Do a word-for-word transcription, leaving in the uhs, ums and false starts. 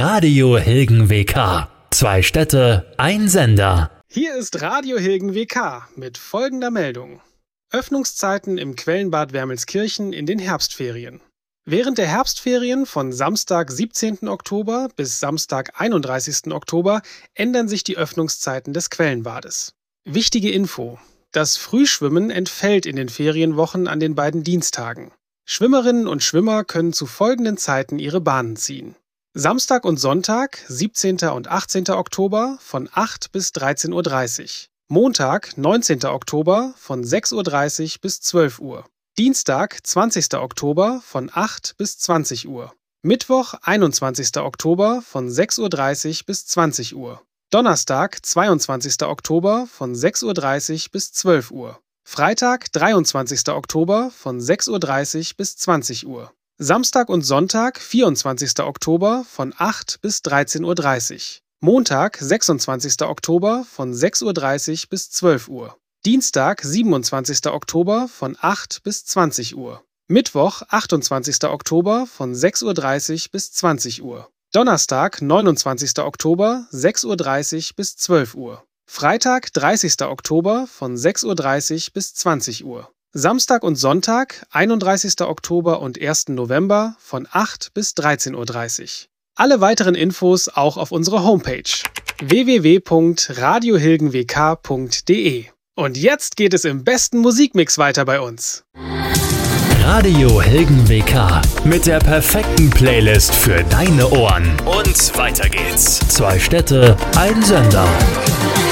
Radio Hilgen W K. Zwei Städte, ein Sender. Hier ist Radio Hilgen W K mit folgender Meldung. Öffnungszeiten im Quellenbad Wermelskirchen in den Herbstferien. Während der Herbstferien von Samstag, siebzehnten Oktober bis Samstag, einunddreißigsten Oktober ändern sich die Öffnungszeiten des Quellenbades. Wichtige Info: Das Frühschwimmen entfällt in den Ferienwochen an den beiden Dienstagen. Schwimmerinnen und Schwimmer können zu folgenden Zeiten ihre Bahnen ziehen. Samstag und Sonntag, siebzehnten und achtzehnten Oktober von acht bis dreizehn Uhr dreißig. Montag, neunzehnten Oktober von sechs Uhr dreißig bis zwölf Uhr. Dienstag, zwanzigsten Oktober von acht bis zwanzig Uhr. Mittwoch, einundzwanzigsten Oktober von sechs Uhr dreißig bis zwanzig Uhr. Donnerstag, zweiundzwanzigsten Oktober von sechs Uhr dreißig bis zwölf Uhr. Freitag, dreiundzwanzigsten Oktober von sechs Uhr dreißig bis zwanzig Uhr. Samstag und Sonntag, vierundzwanzigsten Oktober von acht bis dreizehn Uhr dreißig. Montag, sechsundzwanzigsten Oktober von sechs Uhr dreißig bis zwölf Uhr. Dienstag, siebenundzwanzigsten Oktober von acht bis zwanzig Uhr. Mittwoch, achtundzwanzigsten Oktober von sechs Uhr dreißig bis zwanzig Uhr. Donnerstag, neunundzwanzigsten Oktober, sechs Uhr dreißig bis zwölf Uhr. Freitag, dreißigsten Oktober von sechs Uhr dreißig bis zwanzig Uhr. Samstag und Sonntag, einunddreißigsten Oktober und ersten November von acht bis dreizehn Uhr dreißig. Alle weiteren Infos auch auf unserer Homepage w w w punkt radio hilgen w k punkt d e. Und jetzt geht es im besten Musikmix weiter bei uns. Radio Hilgen W K mit der perfekten Playlist für deine Ohren. Und weiter geht's. Zwei Städte, ein Sender.